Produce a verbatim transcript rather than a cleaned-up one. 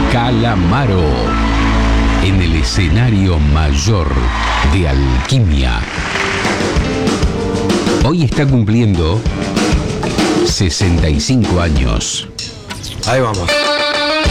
Calamaro, en el escenario mayor de Alquimia. Hoy está cumpliendo sesenta y cinco años. Ahí vamos.